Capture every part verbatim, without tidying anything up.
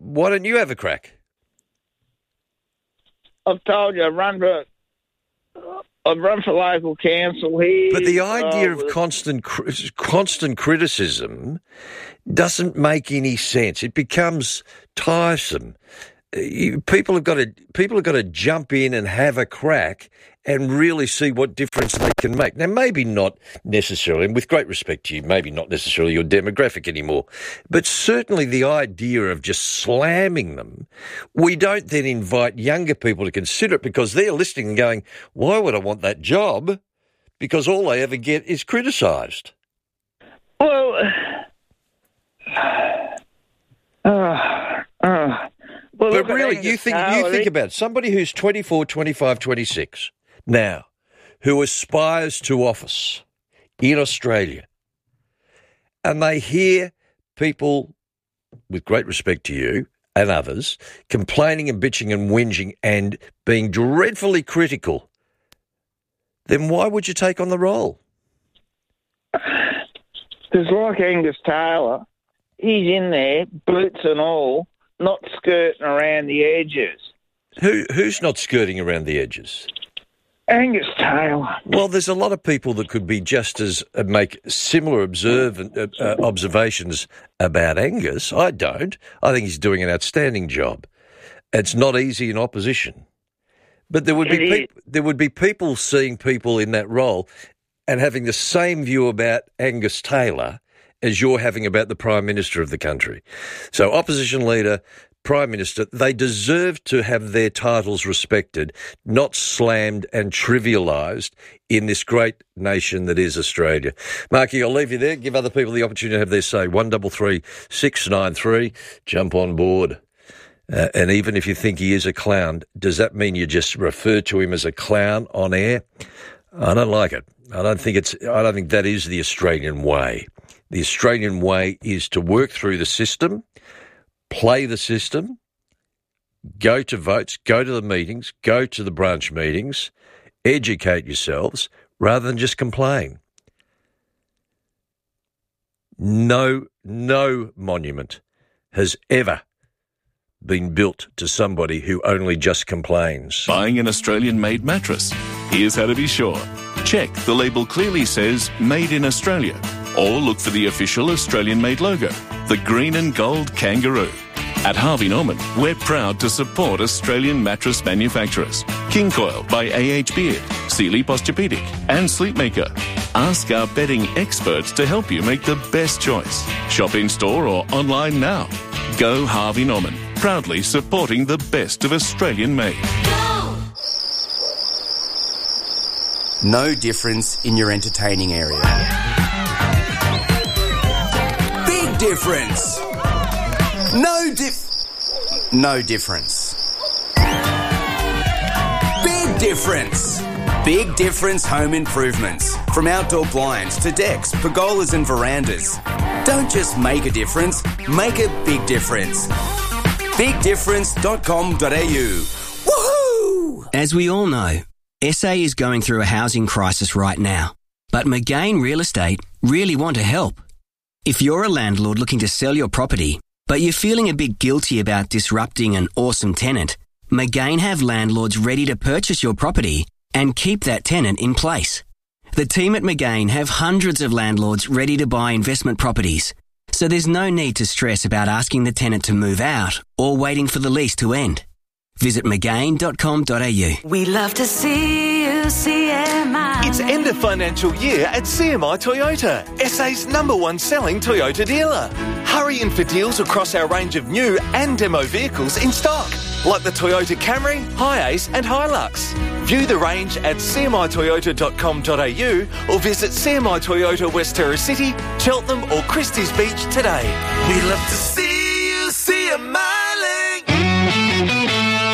why don't you have a crack? I've told you, I run for, I've run for local council here. But the idea uh, of constant constant criticism doesn't make any sense. It becomes tiresome. You, people have got to people have got to jump in and have a crack and really see what difference they can make. Now, maybe not necessarily, and with great respect to you, maybe not necessarily your demographic anymore, but certainly the idea of just slamming them, we don't then invite younger people to consider it because they're listening and going, why would I want that job? Because all they ever get is criticised. Well, uh, uh, well but really, you think you think about it. Somebody who's twenty-four, twenty-five, twenty-six now, who aspires to office in Australia, and they hear people, with great respect to you and others, complaining and bitching and whinging and being dreadfully critical, then why would you take on the role? Because like Angus Taylor, he's in there, boots and all, not skirting around the edges. Who Who's not skirting around the edges? Angus Taylor. Well, there's a lot of people that could be just as uh, make similar observant uh, uh, observations about Angus. I don't. I think he's doing an outstanding job. It's not easy in opposition, but there would be pe- there would be people seeing people in that role and having the same view about Angus Taylor as you're having about the Prime Minister of the country. So, opposition leader, Prime Minister, they deserve to have their titles respected, not slammed and trivialised in this great nation that is Australia. Marky, I'll leave you there. Give other people the opportunity to have their say. one double three six nine three. Jump on board. Uh, and even if you think he is a clown, does that mean you just refer to him as a clown on air? I don't like it. I don't think it's. I don't think that is the Australian way. The Australian way is to work through the system, play the system, go to votes, go to the meetings, go to the branch meetings, educate yourselves, rather than just complain. No, no monument has ever been built to somebody who only just complains. Buying an Australian-made mattress? Here's how to be sure. Check the label clearly says Made in Australia, or look for the official Australian-made logo, the green and gold kangaroo. At Harvey Norman, we're proud to support Australian mattress manufacturers. King Coil by A H Beard, Sealy Posturepedic and Sleepmaker. Ask our bedding experts to help you make the best choice. Shop in-store or online now. Go Harvey Norman, proudly supporting the best of Australian-made. No difference in your entertaining area. Big difference. No dif... No difference. Big difference. Big difference home improvements. From outdoor blinds to decks, pergolas and verandas. Don't just make a difference, make a big difference. big difference dot com dot a u. Woohoo! As we all know, S A is going through a housing crisis right now, but McGain Real Estate really want to help. If you're a landlord looking to sell your property, but you're feeling a bit guilty about disrupting an awesome tenant, McGain have landlords ready to purchase your property and keep that tenant in place. The team at McGain have hundreds of landlords ready to buy investment properties, so there's no need to stress about asking the tenant to move out or waiting for the lease to end. Visit mcgain dot com dot a u. We love to see you, C M I. It's end of financial year at C M I Toyota, S A's number one selling Toyota dealer. Hurry in for deals across our range of new and demo vehicles in stock, like the Toyota Camry, Hiace and Hilux. View the range at c m i toyota dot com dot a u or visit C M I Toyota West Terra City, Cheltenham or Christie's Beach today. We love to see you, C M I. Toyota.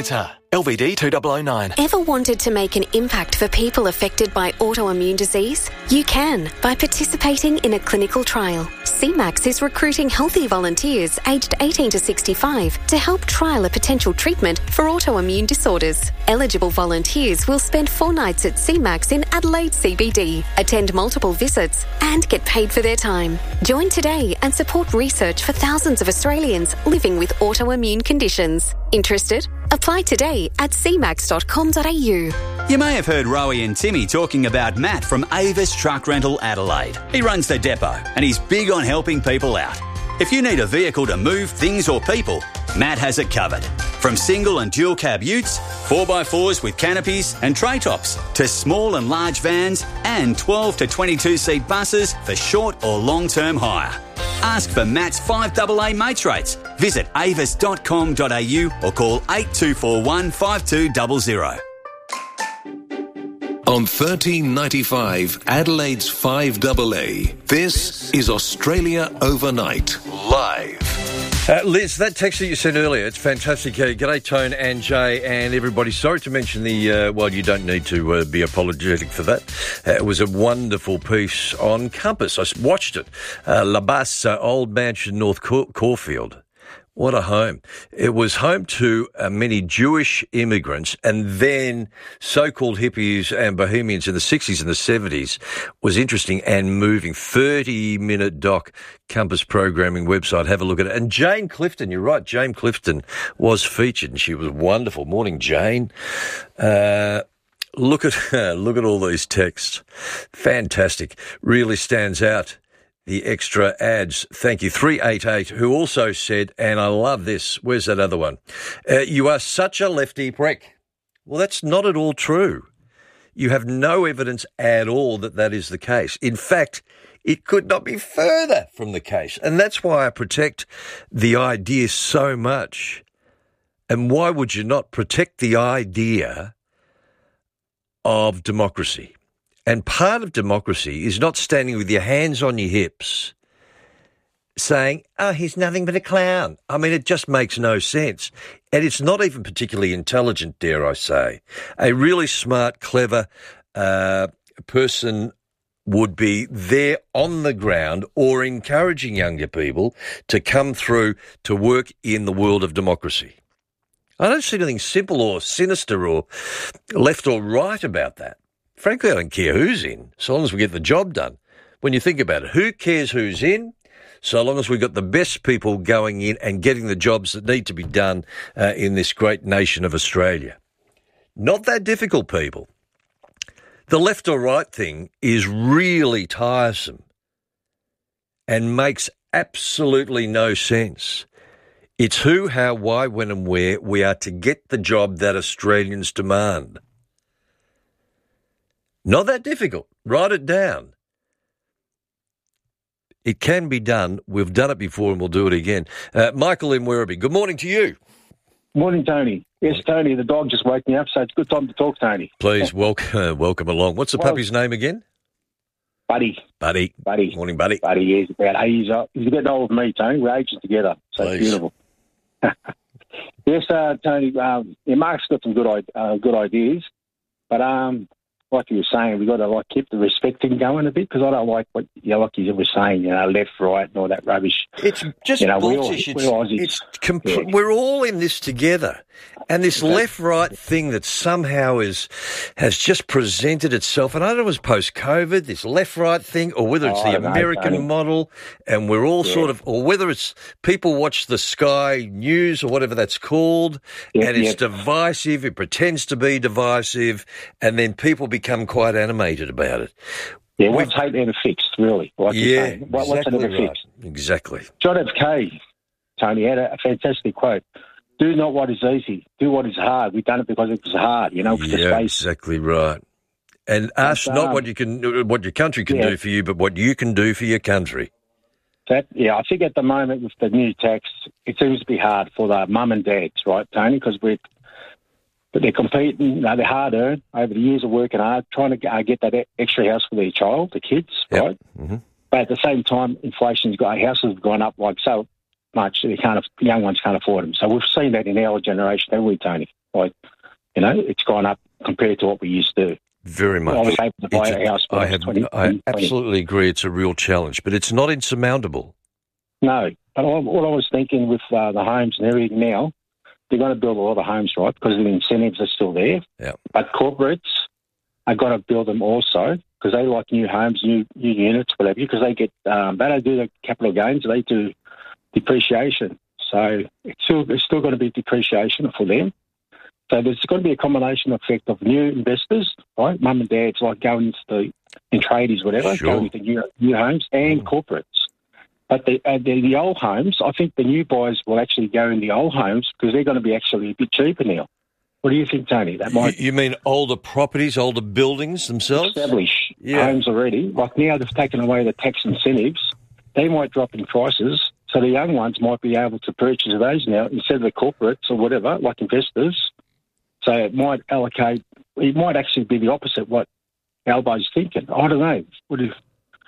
Toyota. L V D two thousand nine. Ever wanted to make an impact for people affected by autoimmune disease? You can by participating in a clinical trial. C MAX is recruiting healthy volunteers aged eighteen to sixty-five to help trial a potential treatment for autoimmune disorders. Eligible volunteers will spend four nights at C MAX in Adelaide C B D, attend multiple visits and get paid for their time. Join today and support research for thousands of Australians living with autoimmune conditions. Interested? Apply today at c max dot com dot a u. You may have heard Rowie and Timmy talking about Matt from Avis Truck Rental Adelaide. He runs the depot and he's big on helping people out. If you need a vehicle to move things or people, Matt has it covered. From single and dual cab utes, four by fours with canopies and tray tops, to small and large vans and twelve to twenty-two seat buses for short or long-term hire. Ask for Matt's five A A mates rates. Visit avis dot com dot a u or call eight two four one, five two zero zero. On thirteen ninety-five, Adelaide's five A A, this is Australia Overnight, live. Uh, Liz, that text that you sent earlier, it's fantastic. Uh, g'day, Tone and Jay and everybody. Sorry to mention the, uh, well, you don't need to uh, be apologetic for that. Uh, it was a wonderful piece on Compass. I watched it. Uh, La Basse, uh, Old Mansion, North Cor- Caulfield. What a home. It was home to uh, many Jewish immigrants, and then so-called hippies and bohemians in the sixties and the seventies. Was interesting and moving. thirty-minute doc, Compass programming website. Have a look at it. And Jane Clifton, you're right, Jane Clifton was featured, and she was wonderful. Morning, Jane. Uh... Look at uh, look at all these texts. Fantastic. Really stands out. The extra ads. Thank you. three eight eight, who also said, and I love this, where's that other one? Uh, you are such a lefty prick. Well, that's not at all true. You have no evidence at all that that is the case. In fact, it could not be further from the case. And that's why I protect the idea so much. And why would you not protect the idea of democracy? And part of democracy is not standing with your hands on your hips saying, oh, he's nothing but a clown. I mean, it just makes no sense. And it's not even particularly intelligent, dare I say. A really smart, clever uh, person would be there on the ground or encouraging younger people to come through to work in the world of democracy. I don't see anything simple or sinister or left or right about that. Frankly, I don't care who's in, so long as we get the job done. When you think about it, who cares who's in, so long as we've got the best people going in and getting the jobs that need to be done uh, in this great nation of Australia. Not that difficult, people. The left or right thing is really tiresome and makes absolutely no sense. It's who, how, why, when and where we are to get the job that Australians demand. Not that difficult. Write it down. It can be done. We've done it before and we'll do it again. Uh, Michael in Werribee, good morning to you. Morning, Tony. Yes, Tony, the dog just woke me up, so it's a good time to talk, Tony. Please, welcome, uh, welcome along. What's the well, puppy's name again? Buddy. Buddy. Buddy. Morning, Buddy. Buddy, yeah, he's about eight years old. He's a bit older than me, Tony. We're ages together, so Please. It's beautiful. Yes, uh, Tony, um, yeah, Mark's got some good uh, good ideas, but um, like you were saying, we've got to like keep the respect thing going a bit, because I don't like what you know, like you were saying, you know, left, right, and all that rubbish. It's just you know, bullshit. We're, all, it's, we're, it's comp- yeah. We're all in this together. And this Okay. left-right thing that somehow is has just presented itself, and I don't know if it was post-COVID, this left-right thing, or whether it's Oh, the I don't know, American Tony. model, and we're all Yeah. sort of, or whether it's people watch the Sky News or whatever that's called, Yeah, and it's yeah. divisive, it pretends to be divisive, and then people become quite animated about it. Yeah, what's hate ever fixed, really? Like you're Yeah, saying. What, what's it exactly ever right. fixed? Exactly. John F. K, Tony, had a, a fantastic quote. Do not what is easy. Do what is hard. We've done it because it was hard, you know, for the Yeah, space. exactly right. And ask um, not what you can, what your country can yeah. do for you, but what you can do for your country. That, yeah, I think at the moment with the new tax, it seems to be hard for the mum and dads, right, Tony? Because we're, but they're competing, you know, they're hard earned over the years of working hard, trying to uh, get that e- extra house for their child, the kids, Yep. right? Mm-hmm. But at the same time, inflation's got houses have gone up like so much they can't, young ones can't afford them. So we've seen that in our generation, haven't we, Tony? Like, you know, it's gone up compared to what we used to. Very much. I was able to buy It's a a- house. I, when I have, was twenty, I twenty. absolutely agree it's a real challenge, but it's not insurmountable. No, but I, what I was thinking with uh, the homes and everything now, they're going to build a lot of homes, right, because the incentives are still there. Yeah. But corporates are going to build them also because they like new homes, new new units, whatever, because they get, um, they don't do the capital gains, they do depreciation. So it's still, it's still going to be depreciation for them. So there's going to be a combination effect of new investors, right, mum and dads like going into the, in tradies, whatever, Sure. going into new, new homes and Mm. corporates. But the, uh, the the old homes, I think the new buyers will actually go in the old homes because they're going to be actually a bit cheaper now. What do you think, Tony? That You, might you mean older properties, older buildings themselves? establish Yeah. homes already. Like now they've taken away the tax incentives. They might drop in prices. So the young ones might be able to purchase those now instead of the corporates or whatever, like investors. So it might allocate, it might actually be the opposite what Albo's thinking. I don't know. What if,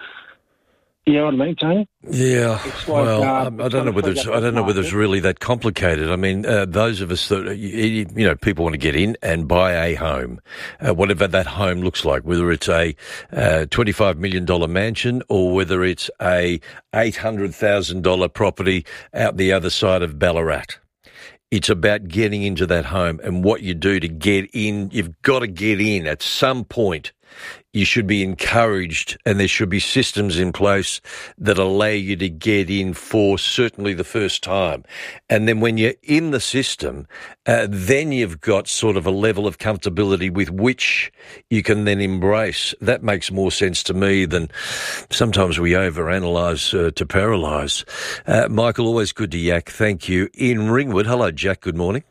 you know what I mean, Tony? Yeah, It's like, well, um, um, I it's don't know like whether free it's up I don't know the whether it's market. really that complicated. I mean, uh, those of us that uh, you, you know, people want to get in and buy a home, uh, whatever that home looks like, whether it's a uh, twenty-five million dollar mansion or whether it's a eight hundred thousand dollar property out the other side of Ballarat. It's about getting into that home and what you do to get in. You've got to get in at some point. You should be encouraged, and there should be systems in place that allow you to get in for certainly the first time. And then when you're in the system, uh, then you've got sort of a level of comfortability with which you can then embrace. That makes more sense to me than sometimes we overanalyze uh, to paralyse. Uh, Michael, always good to yak. Thank you. In Ringwood, hello, Jack. Good morning.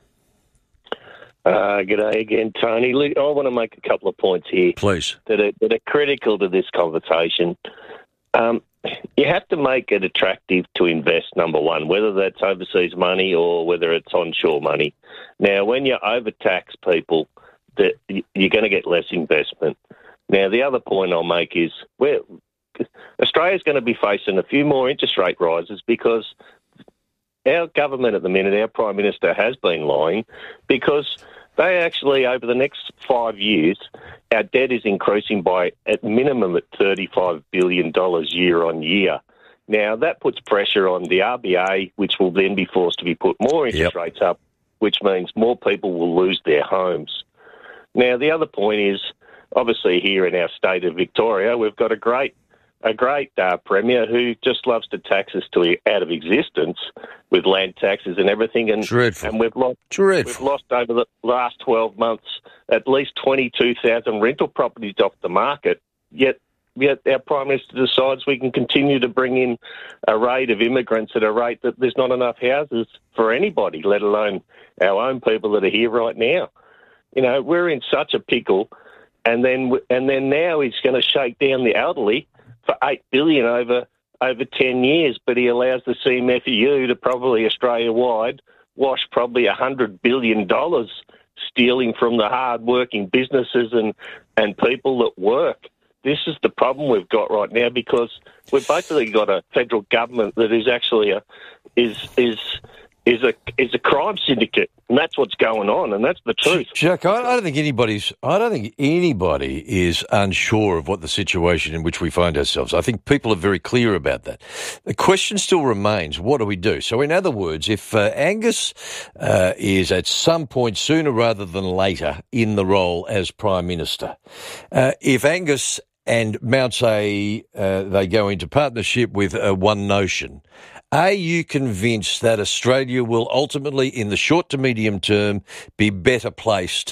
Uh, g'day again, Tony. Look, I want to make a couple of points here. Please. That are, that are critical to this conversation. Um, you have to make it attractive to invest, number one, whether that's overseas money or whether it's onshore money. Now, when you overtax people, that you're going to get less investment. Now, the other point I'll make is we're, Australia's going to be facing a few more interest rate rises because our government at the minute, our Prime Minister, has been lying because they actually, over the next five years, our debt is increasing by at minimum at thirty-five billion dollars year on year. Now, that puts pressure on the R B A, which will then be forced to be put more interest Yep. rates up, which means more people will lose their homes. Now, the other point is, obviously here in our state of Victoria, we've got a great a great uh, Premier who just loves to tax us to out of existence with land taxes and everything. And, Dreadful. and we've lost Dreadful. We've lost over the last twelve months at least twenty-two thousand rental properties off the market, yet yet our Prime Minister decides we can continue to bring in a rate of immigrants at a rate that there's not enough houses for anybody, let alone our own people that are here right now. You know, we're in such a pickle, and then and then now he's going to shake down the elderly for eight billion dollars over over ten years, but he allows the C M F U to probably Australia-wide wash probably one hundred billion dollars stealing from the hard-working businesses and, and people that work. This is the problem we've got right now because we've basically got a federal government that is actually a is is is a is a crime syndicate, and that's what's going on, and that's the truth. Jack, I, I don't think anybody's. I don't think anybody is unsure of what the situation in which we find ourselves. I think people are very clear about that. The question still remains: what do we do? So, in other words, if uh, Angus uh, is at some point sooner rather than later in the role as Prime Minister, uh, if Angus and Mount say uh, they go into partnership with uh, One Notion. Are you convinced that Australia will ultimately, in the short to medium term, be better placed,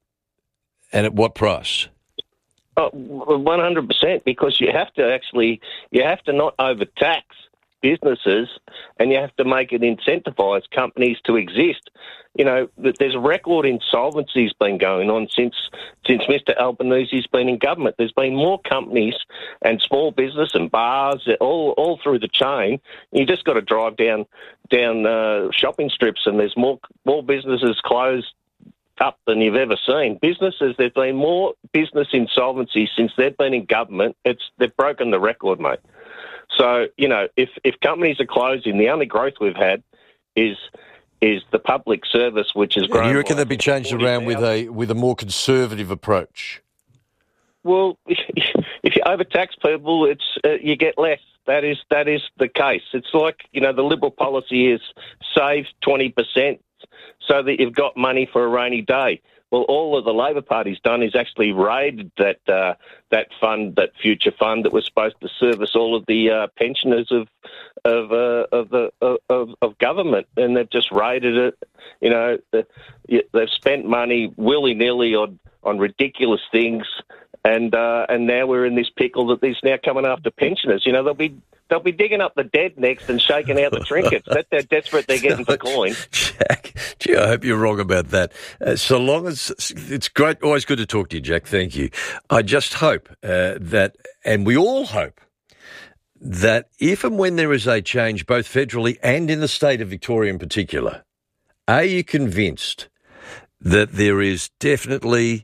and at what price? Oh, one hundred percent, because you have to actually, you have to not overtax businesses and you have to make it incentivise companies to exist. You know, there's a record insolvencies been going on since since Mister Albanese's been in government. There's been more companies and small business and bars all all through the chain. You just got to drive down down uh, shopping strips and there's more more businesses closed up than you've ever seen. Businesses, there's been more business insolvencies since they've been in government. It's they've broken the record, mate. So, you know, if, if companies are closing, the only growth we've had is is the public service, which has grown. And you reckon by they'd be changed around with a with a more conservative approach? Well, if you overtax people, it's uh, you get less. That is that is the case. It's like, you know, the Liberal policy is save twenty percent so that you've got money for a rainy day. Well, all that the Labor Party's done is actually raided that uh, that fund, that future fund that was supposed to service all of the uh, pensioners of of uh, of the of, of government, and they've just raided it. You know, they've spent money willy nilly on on ridiculous things. And uh, and now we're in this pickle that is now coming after pensioners. You know, they'll be they'll be digging up the dead next and shaking out the trinkets. That's how desperate they're getting for coin. Jack, gee, I hope you're wrong about that. Uh, so long as it's great, always good to talk to you, Jack. Thank you. I just hope uh, that, and we all hope that if and when there is a change, both federally and in the state of Victoria in particular, are you convinced that there is definitely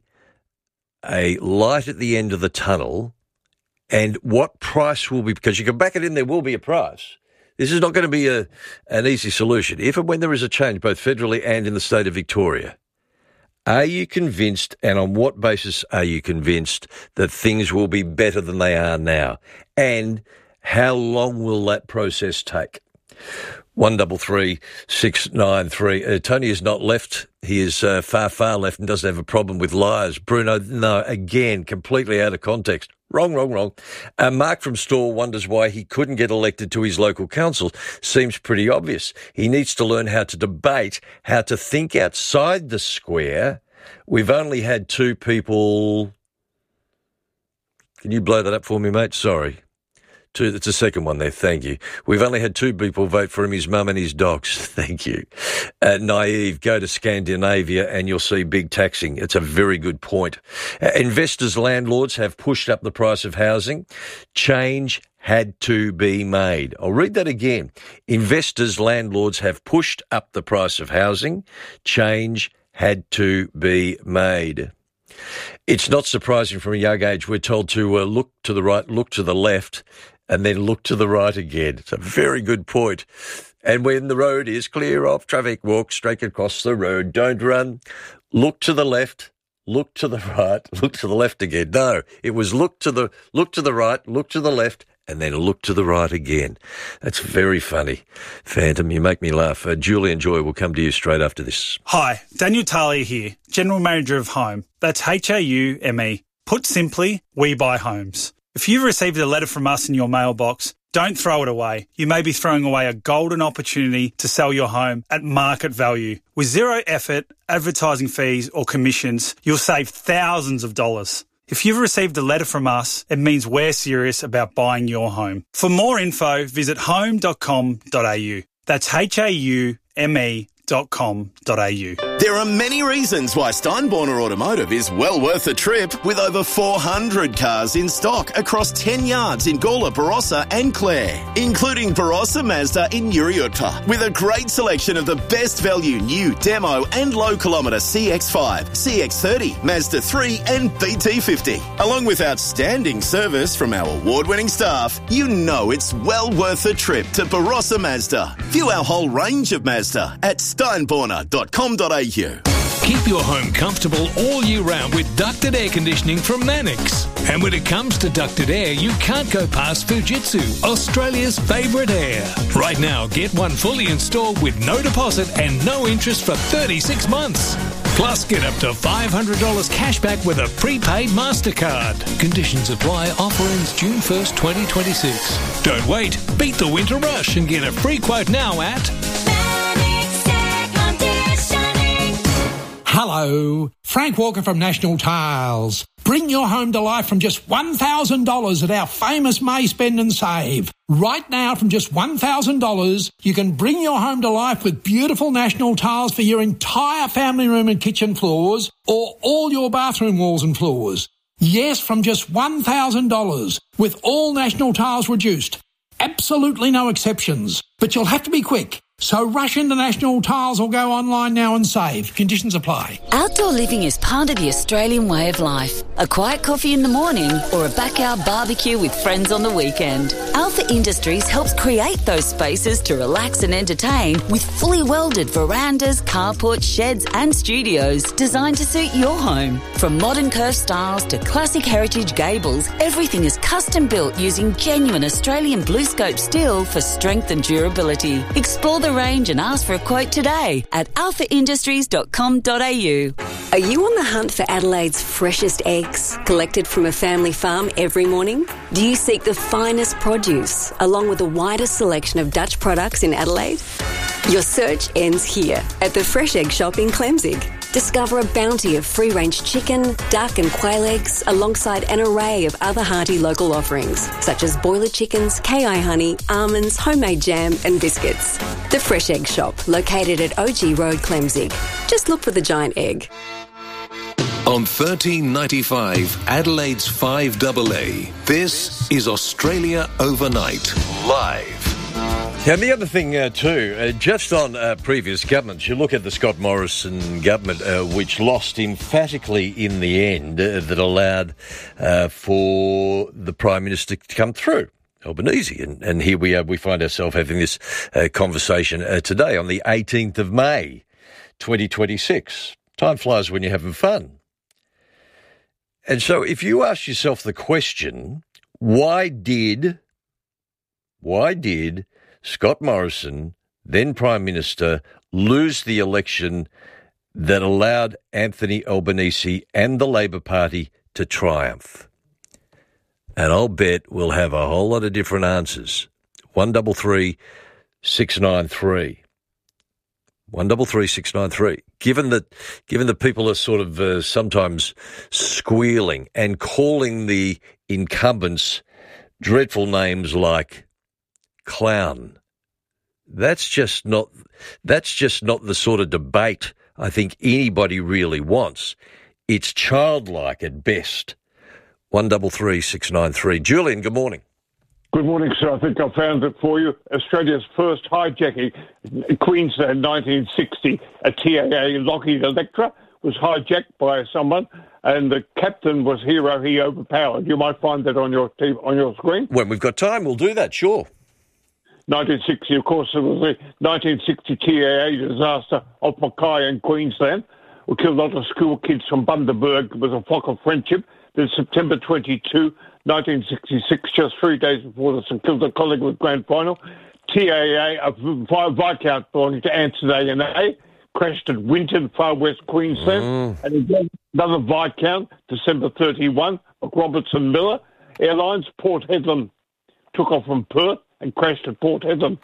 a light at the end of the tunnel, and what price will be, because you can back it in, there will be a price. This is not going to be a an easy solution. If and when there is a change, both federally and in the state of Victoria, are you convinced, and on what basis are you convinced, that things will be better than they are now? And how long will that process take? One double three six nine three. Uh, Tony is not left. He is uh, far, far left and doesn't have a problem with liars. Bruno, no, again, completely out of context. Wrong, wrong, wrong. Uh, Mark from Stawell wonders why he couldn't get elected to his local council. Seems pretty obvious. He needs to learn how to debate, how to think outside the square. We've only had two people. Can you blow that up for me, mate? Sorry. Two, it's a second one there, thank you. We've only had two people vote for him, his mum and his dogs. Thank you. Uh, naive, go to Scandinavia and you'll see big taxing. It's a very good point. Uh, investors, landlords have pushed up the price of housing. Change had to be made. I'll read that again. Investors, landlords have pushed up the price of housing. Change had to be made. It's not surprising from a young age we're told to uh, look to the right, look to the left, and then look to the right again. It's a very good point. And when the road is clear of traffic, walk straight across the road. Don't run. Look to the left, look to the right, look to the left again. No, it was look to the look to the right, look to the left, and then look to the right again. That's very funny. Phantom, you make me laugh. Uh, Julian Joy will come to you straight after this. Hi, Daniel Talia here, General Manager of Home. That's H A U M E. Put simply, we buy homes. If you've received a letter from us in your mailbox, don't throw it away. You may be throwing away a golden opportunity to sell your home at market value. With zero effort, advertising fees or commissions, you'll save thousands of dollars. If you've received a letter from us, it means we're serious about buying your home. For more info, visit home dot com dot a u. That's H A U M E dot com dot a u. There are many reasons why Steinborner Automotive is well worth the trip, with over four hundred cars in stock across ten yards in Gawler, Barossa and Clare, including Barossa Mazda in Uriutpa, with a great selection of the best value new demo and low kilometre C X five, C X thirty, Mazda three and B T fifty. Along with outstanding service from our award-winning staff, you know it's well worth the trip to Barossa Mazda. View our whole range of Mazda at steinborner dot com dot a u. Keep your home comfortable all year round with ducted air conditioning from Mannix. And when it comes to ducted air, you can't go past Fujitsu, Australia's favourite air. Right now, get one fully installed with no deposit and no interest for thirty-six months. Plus, get up to five hundred dollars cash back with a prepaid MasterCard. Conditions apply. Offer ends June first, twenty twenty-six. Don't wait. Beat the winter rush and get a free quote now at... Hello, Frank Walker from National Tiles. Bring your home to life from just one thousand dollars at our famous May Spend and Save. Right now, from just one thousand dollars, you can bring your home to life with beautiful National Tiles for your entire family room and kitchen floors, or all your bathroom walls and floors. Yes, from just one thousand dollars, with all National Tiles reduced. Absolutely no exceptions. But you'll have to be quick. So rush into National Tiles or go online now and save. Conditions apply. Outdoor living is part of the Australian way of life. A quiet coffee in the morning or a backyard barbecue with friends on the weekend. Alpha Industries helps create those spaces to relax and entertain with fully welded verandas, carports, sheds and studios designed to suit your home. From modern curved styles to classic heritage gables, everything is custom built using genuine Australian blue scope steel for strength and durability. Explore the range and ask for a quote today at alpha industries dot com dot a u. Are you on the hunt for Adelaide's freshest eggs, collected from a family farm every morning? Do you seek the finest produce, along with the widest selection of Dutch products in Adelaide? Your search ends here, at the Fresh Egg Shop in Clemzig. Discover a bounty of free-range chicken, duck and quail eggs, alongside an array of other hearty local offerings, such as boiler chickens, K I honey, almonds, homemade jam and biscuits. The Fresh Egg Shop, located at O G Road, Clemzig. Just look for the giant egg. On thirteen ninety-five, Adelaide's five A A, this is Australia Overnight, live. And the other thing, uh, too, uh, just on uh, previous governments, you look at the Scott Morrison government, uh, which lost emphatically in the end, uh, that allowed uh, for the Prime Minister to come through, Albanese. And, and here we are, we find ourselves having this uh, conversation uh, today on the eighteenth of May, twenty twenty-six. Time flies when you're having fun. And so if you ask yourself the question, why did, why did Scott Morrison, then Prime Minister, lose the election that allowed Anthony Albanese and the Labor Party to triumph? And I'll bet we'll have a whole lot of different answers. One double three six nine three. One double three six nine three. Given that, given that people are sort of uh, sometimes squealing and calling the incumbents dreadful names like clown, that's just not that's just not the sort of debate I think anybody really wants. It's childlike at best. One double three six nine three. Julian, good morning. Good morning, sir. I think I found it for you. Australia's first hijacking, Queensland, nineteen sixty. A T A A Lockheed Electra was hijacked by someone, and the captain was hero. He overpowered. You might find that on your T V, on your screen. When we've got time, we'll do that. Sure. nineteen sixty, of course, it was the nineteen sixty T A A disaster off Mackay in Queensland. We killed a lot of school kids from Bundaberg. It was a flock of friendship. Then September twenty-second, nineteen sixty-six, just three days before the St Kilda Collingwood Grand Final, T A A, a Viscount belonging to Anson A and A, crashed at Winton, far west Queensland. Mm. And again, another Viscount, December thirty-first, Robertson Miller Airlines, Port Hedland, took off from Perth and crashed at Port Hedland.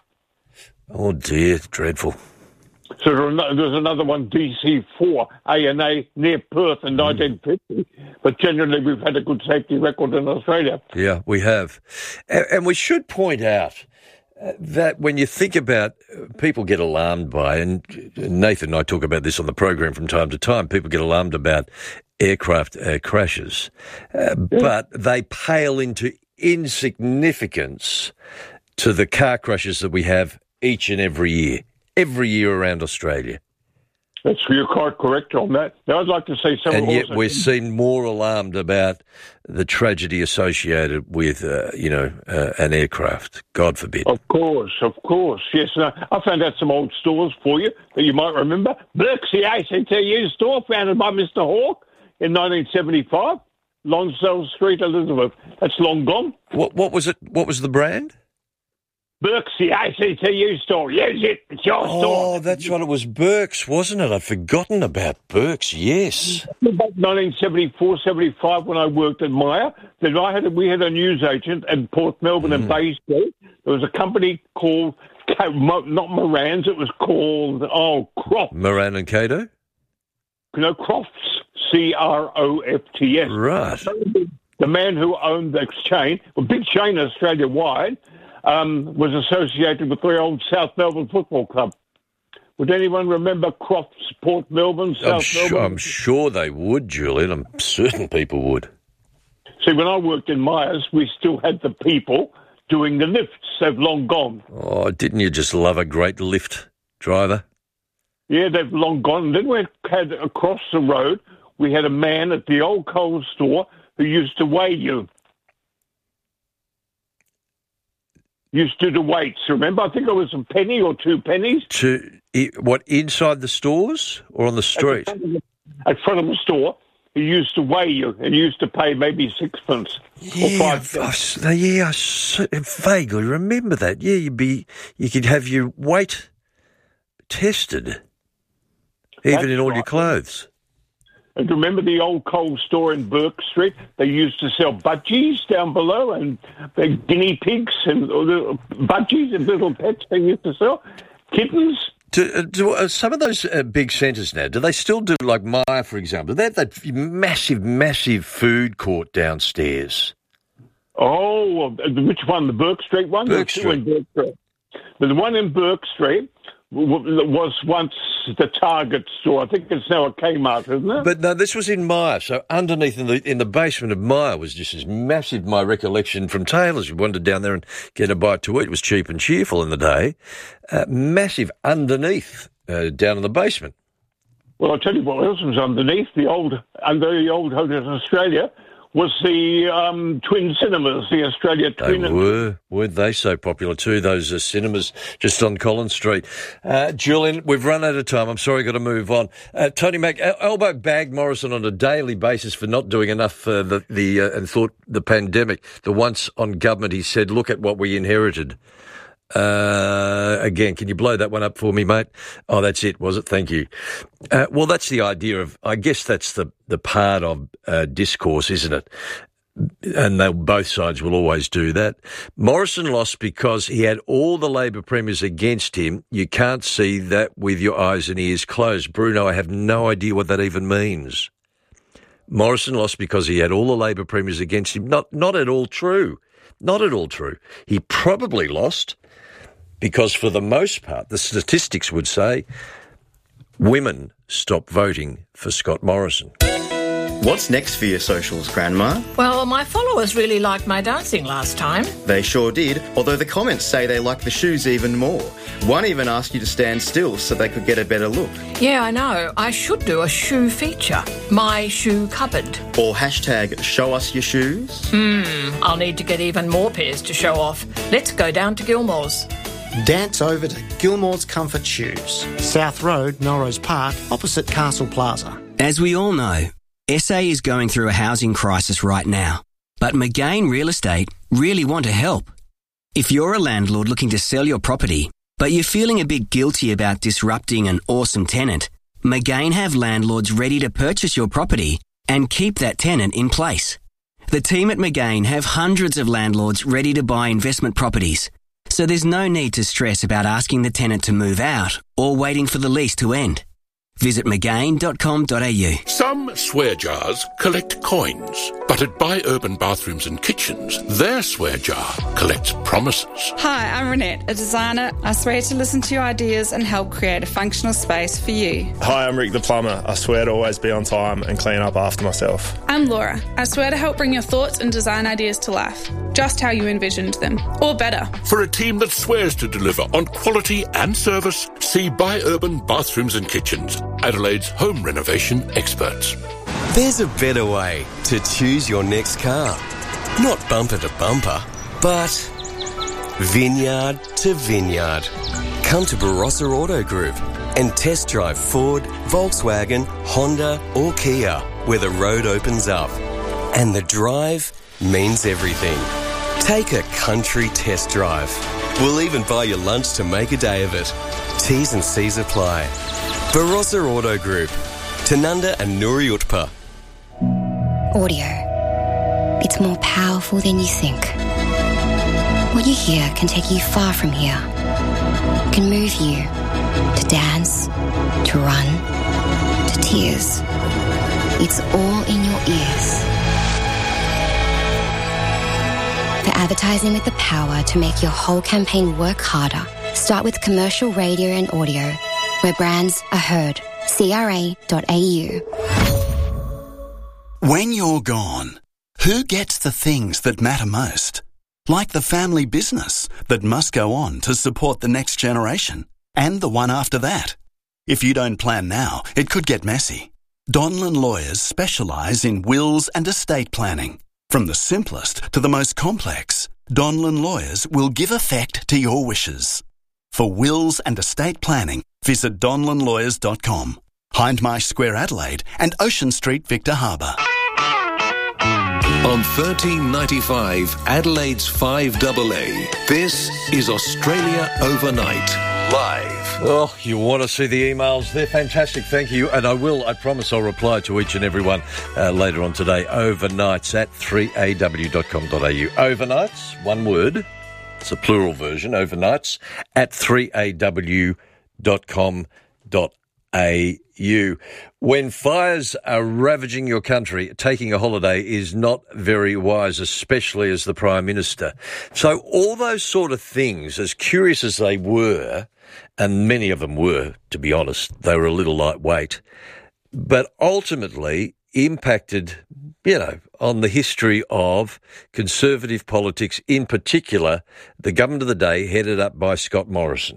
Oh dear, dreadful. So there's another one, D C four, A and A, near Perth in nineteen fifty. But generally, we've had a good safety record in Australia. Yeah, we have. And, and we should point out uh, that when you think about, uh, people get alarmed by, and Nathan and I talk about this on the program from time to time, people get alarmed about aircraft uh, crashes, uh, yeah. but they pale into insignificance to the car crashes that we have each and every year. Every year around Australia. That's, you're quite correct on that. Now, I'd like to say something. And yet also. we're seen more alarmed about the tragedy associated with, uh, you know, uh, an aircraft. God forbid. Of course, of course. Yes, no, I found out some old stores for you that you might remember. Birksey A C T U store, founded by Mister Hawke in nineteen seventy-five. Lonsdale Street, Elizabeth. That's long gone. What, what was it? What was the brand? Birksey A C T U store. Yes, it. It's your oh, store. Oh, that's right. It was Burke's, wasn't it? I'd forgotten about Burke's. Yes. nineteen seventy-four, seventy-five, when I worked at Myer, then I had a, we had a news agent at Port Melbourne mm. and Bay Street. There was a company called, not Moran's, it was called, oh, Crofts. Moran and Cato? No, Crofts. C R O F T S. Right. The man who owned the chain, a big chain Australia-wide, Um, was associated with the old South Melbourne Football Club. Would anyone remember Crofts, Port Melbourne, South I'm sure, Melbourne? I'm sure they would, Julian. I'm certain people would. See, when I worked in Myers, we still had the people doing the lifts. They've long gone. Oh, didn't you just love a great lift driver? Yeah, they've long gone. And then we had across the road, we had a man at the old Coles store who used to weigh you. Used to do the weights, remember? I think it was a penny or two pennies. To what, inside the stores or on the street? At the front of the, at front of the store, he used to weigh you and you used to pay maybe sixpence yeah, or five cents. I, yeah, I so, vaguely remember that. Yeah, you'd be, you could have your weight tested, even That's in all right. your clothes. And remember the old Coles store in Burke Street? They used to sell budgies down below and the guinea pigs and the budgies and little pets they used to sell. Kittens. Do, uh, do uh, some of those uh, big centres now, do they still do, like Myer, for example, they have that massive, massive food court downstairs? Oh, which one? The Burke Street one? Burke Street. Burke Street. But the one in Burke Street was once the Target store. I think it's now a Kmart, isn't it? But no, this was in Myer. So underneath in the in the basement of Myer was just this massive, my recollection from Taylor's. You wandered down there and get a bite to eat. It was cheap and cheerful in the day. Uh, massive underneath, uh, down in the basement. Well, I'll tell you what else was underneath. The old, under the old Hotels Australia was the um, Twin Cinemas, the Australia Twin. They were. Weren't they so popular too, those uh, cinemas just on Collins Street? Uh, Julian, we've run out of time. I'm sorry, got to move on. Uh, Tony Mack, Elbow bagged Morrison on a daily basis for not doing enough for the, the uh, and thought the pandemic. The once on government, he said, look at what we inherited. Uh, again, can you blow that one up for me, mate? Oh, that's it, was it? Thank you. Uh, well, that's the idea of, I guess that's the, the part of uh, discourse, isn't it? And they'll, both sides will always do that. Morrison lost because he had all the Labor premiers against him. You can't see that with your eyes and ears closed. Bruno, I have no idea what that even means. Morrison lost because he had all the Labor premiers against him. Not, not at all true. Not at all true. He probably lost because for the most part, the statistics would say women stopped voting for Scott Morrison. What's next for your socials, Grandma? Well, my followers really liked my dancing last time. They sure did, although the comments say they like the shoes even more. One even asked you to stand still so they could get a better look. Yeah, I know. I should do a shoe feature. My shoe cupboard. Or hashtag show us your shoes. Hmm, I'll need to get even more pairs to show off. Let's go down to Gilmore's. Dance over to Gilmore's Comfort Shoes, South Road, Melrose Park, opposite Castle Plaza. As we all know, S A is going through a housing crisis right now, but McGain Real Estate really want to help. If you're a landlord looking to sell your property, but you're feeling a bit guilty about disrupting an awesome tenant, McGain have landlords ready to purchase your property and keep that tenant in place. The team at McGain have hundreds of landlords ready to buy investment properties, so there's no need to stress about asking the tenant to move out or waiting for the lease to end. Visit mcgain dot com dot a u. Some swear jars collect coins, but at Buy Urban Bathrooms and Kitchens, their swear jar collects promises. Hi, I'm Renette, a designer. I swear to listen to your ideas and help create a functional space for you. Hi, I'm Rick the plumber. I swear to always be on time and clean up after myself. I'm Laura. I swear to help bring your thoughts and design ideas to life, just how you envisioned them, or better. For a team that swears to deliver on quality and service, see Buy Urban Bathrooms and Kitchens, Adelaide's home renovation experts. There's a better way to choose your next car. Not bumper to bumper, but vineyard to vineyard. Come to Barossa Auto Group and test drive Ford, Volkswagen, Honda or Kia, where the road opens up. And the drive means everything. Take a country test drive. We'll even buy you lunch to make a day of it. T's and C's apply. Barossa Auto Group, Tanunda and Nuri Utpa. Audio. It's more powerful than you think. What you hear can take you far from here. It can move you to dance, to run, to tears. It's all in your ears. For advertising with the power to make your whole campaign work harder, start with commercial radio and audio, where brands are heard. C R A dot A U. When you're gone, who gets the things that matter most? like the family business that must go on to support the next generation and the one after that. If you don't plan now, it could get messy. Donlan Lawyers specialise in wills and estate planning. From the simplest to the most complex, Donlan Lawyers will give effect to your wishes. For wills and estate planning, visit donlan lawyers dot com, Hindmarsh Square, Adelaide, and Ocean Street, Victor Harbour. On thirteen ninety-five, Adelaide's five A A, this is Australia Overnight, live. Oh, you want to see the emails? They're fantastic, thank you. And I will, I promise I'll reply to each and every one uh, later on today. Overnights at three a w dot com dot a u. Overnights, one word. It's a plural version, overnights, at three a w dot com dot a u. When fires are ravaging your country, taking a holiday is not very wise, especially as the Prime Minister. So all those sort of things, as curious as they were, and many of them were, to be honest, they were a little lightweight, but ultimately impacted, you know, on the history of Conservative politics, in particular, the government of the day headed up by Scott Morrison.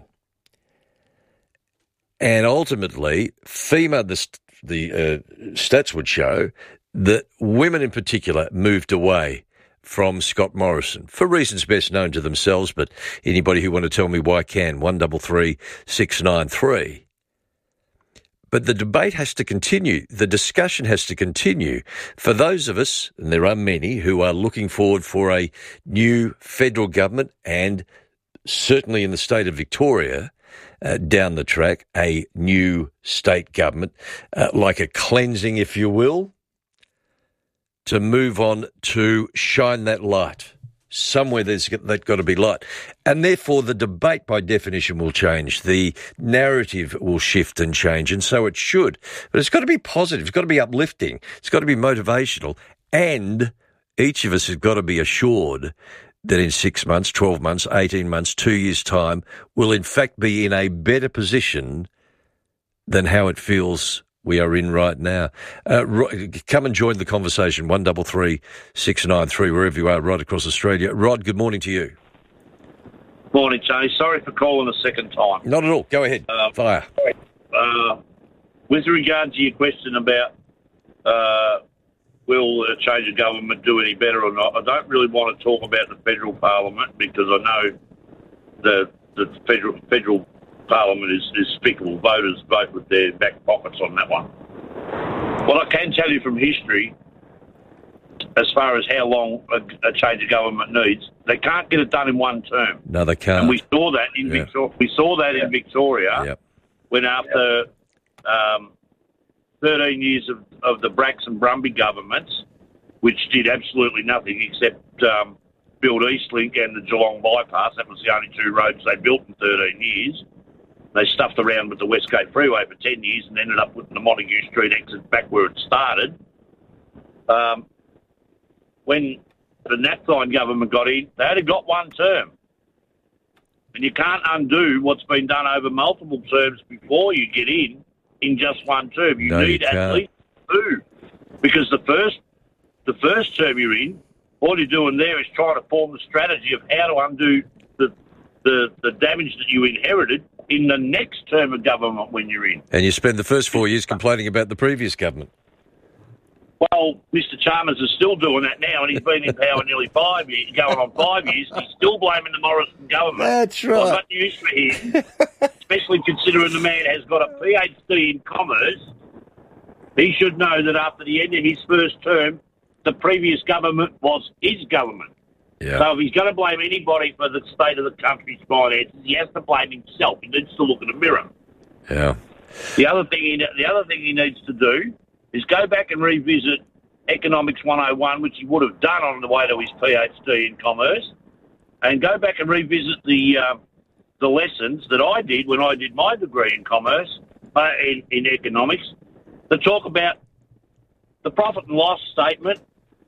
And ultimately, FEMA, the, the uh, stats would show that women in particular moved away from Scott Morrison for reasons best known to themselves, but anybody who want to tell me why can, one double three six nine three. But the debate has to continue. The discussion has to continue. For those of us, and there are many, who are looking forward for a new federal government and certainly in the state of Victoria, uh, down the track, a new state government, uh, like a cleansing, if you will, to move on to shine that light. Somewhere there's that got to be light. And therefore the debate by definition will change. The narrative will shift and change, and so it should. But it's got to be positive. It's got to be uplifting. It's got to be motivational. And each of us has got to be assured that in six months, twelve months, eighteen months, two years' time, we'll in fact be in a better position than how it feels we are in right now. Uh, come and join the conversation, one double three six nine three, wherever you are, right across Australia. Rod, good morning to you. Morning, Tony. Sorry for calling a second time. Not at all. Go ahead. Uh, Fire. Uh, with regard to your question about uh, will a change of government do any better or not, I don't really want to talk about the federal parliament because I know the the federal federal Parliament is, is fickle. Voters vote with their back pockets on that one. What I can tell you from history, as far as how long a, a change of government needs, they can't get it done in one term. No, they can't. And we saw that in yeah. Victoria. We saw that yeah. in Victoria yep. when after um, thirteen years of, of the Bracks and Brumby governments, which did absolutely nothing except um, build Eastlink and the Geelong Bypass. That was the only two roads they built in thirteen years. They stuffed around with the West Gate Freeway for ten years and ended up putting the Montague Street exit back where it started. Um, when the Napthine government got in, they only got one term. And you can't undo what's been done over multiple terms before you get in, in just one term. You no, need you at least two. Because the first, the first term you're in, all you're doing there is trying to form the strategy of how to undo the, the, the damage that you inherited in the next term of government when you're in. And you spend the first four years complaining about the previous government. Well, Mister Chalmers is still doing that now, and he's been in power nearly five years, going on five years, and he's still blaming the Morrison government. That's right. Well, I've got news for him, especially considering the man has got a P H D in commerce. He should know that after the end of his first term, the previous government was his government. Yeah. So if he's going to blame anybody for the state of the country's finances, he has to blame himself. He needs to look in the mirror. Yeah. The other thing he, the other thing he needs to do is go back and revisit Economics one oh one, which he would have done on the way to his P H D in commerce, and go back and revisit the uh, the lessons that I did when I did my degree in commerce, uh, in, in economics, to talk about the profit and loss statement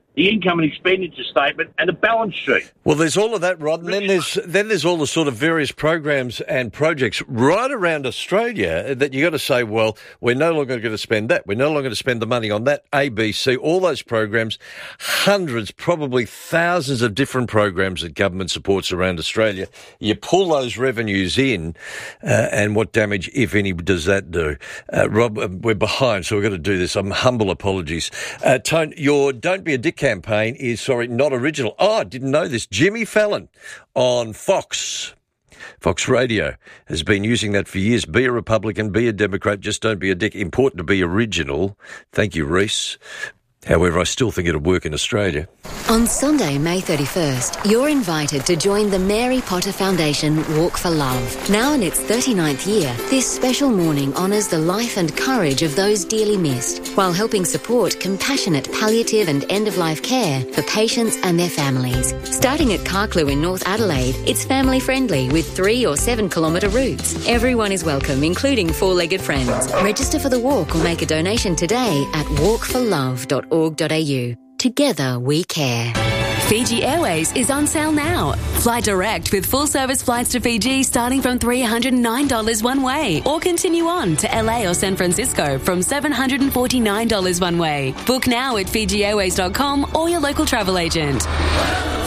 the income and expenditure statement and the balance sheet. Well, there's all of that, Rod, and then there's then there's all the sort of various programs and projects right around Australia that you got to say, well, we're no longer going to spend that. We're no longer going to spend the money on that. A, B, C, all those programs, hundreds, probably thousands of different programs that government supports around Australia. You pull those revenues in, uh, and what damage, if any, does that do? Uh, Rob, we're behind, so we've got to do this. I'm humble apologies. Uh, Tone, your Don't Be a Dick campaign is, sorry, not original. Oh, I didn't know this. Jimmy Fallon on Fox, Fox Radio, has been using that for years. Be a Republican, be a Democrat, just don't be a dick. Important to be original. Thank you, Reese. However, I still think it'll work in Australia. On Sunday, May thirty-first, you're invited to join the Mary Potter Foundation Walk for Love. Now in its thirty-ninth year, this special morning honours the life and courage of those dearly missed, while helping support compassionate palliative and end-of-life care for patients and their families. Starting at Carclew in North Adelaide, it's family-friendly with three or seven kilometre routes. Everyone is welcome, including four-legged friends. Register for the walk or make a donation today at walk for love dot org dot a u. Together we care. Fiji Airways is on sale now. Fly direct with full service flights to Fiji starting from three hundred nine dollars one way, or continue on to L A or San Francisco from seven hundred forty-nine dollars one way. Book now at fiji airways dot com or your local travel agent.